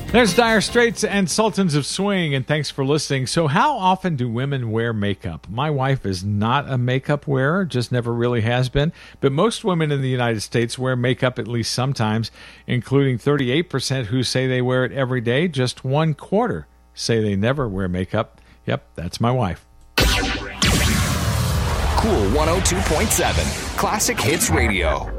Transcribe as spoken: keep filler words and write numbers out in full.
There's Dire Straits and Sultans of Swing, and thanks for listening. So how often do women wear makeup? My wife is not a makeup wearer, just never really has been, but most women in the United States wear makeup at least sometimes, including thirty-eight percent who say they wear it every day. Just one quarter say they never wear makeup. Yep, that's my wife. Cool one oh two point seven, Classic Hits Radio.